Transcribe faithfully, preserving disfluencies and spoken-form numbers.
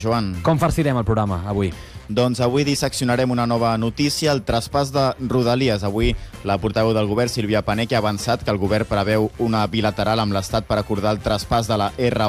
Joan. Com farcirem el programa avui? Doncs avui disseccionarem una nova notícia, el traspàs de Rodalies. Avui la portaveu del govern, Sílvia Paneque, ha avançat que el govern preveu una bilateral amb l'Estat per acordar el traspàs de la R